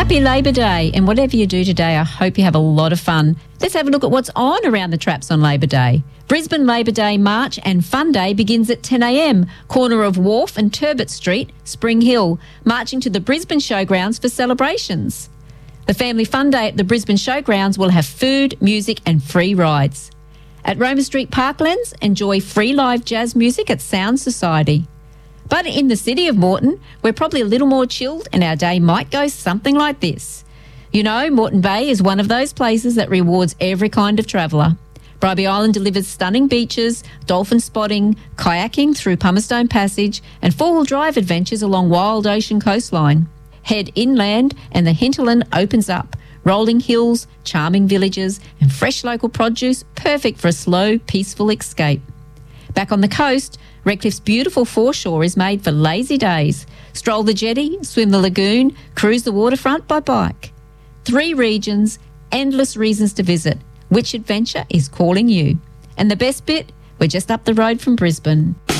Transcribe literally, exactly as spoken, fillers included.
Happy Labor Day, and whatever you do today, I hope you have a lot of fun. Let's have a look at what's on around the traps on Labor Day. Brisbane Labor Day March and Fun Day begins at ten a m, corner of Wharf and Turbot Street, Spring Hill, marching to the Brisbane Showgrounds for celebrations. The Family Fun Day at the Brisbane Showgrounds will have food, music and free rides. At Roma Street Parklands, enjoy free live jazz music at Sound Society. But in the city of Moreton, we're probably a little more chilled and our day might go something like this. You know, Moreton Bay is one of those places that rewards every kind of traveller. Bribie Island delivers stunning beaches, dolphin spotting, kayaking through Pumicestone Passage and four-wheel drive adventures along Wild Ocean coastline. Head inland and the hinterland opens up. Rolling hills, charming villages and fresh local produce, perfect for a slow, peaceful escape. Back on the coast, Redcliffe's beautiful foreshore is made for lazy days. Stroll the jetty, swim the lagoon, cruise the waterfront by bike. Three regions, endless reasons to visit. Which adventure is calling you? And the best bit? We're just up the road from Brisbane.